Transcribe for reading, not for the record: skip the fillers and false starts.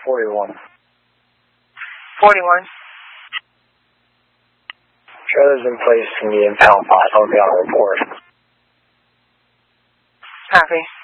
41. 41. Trailer's in place in the impound lot. I'll be on report. Copy.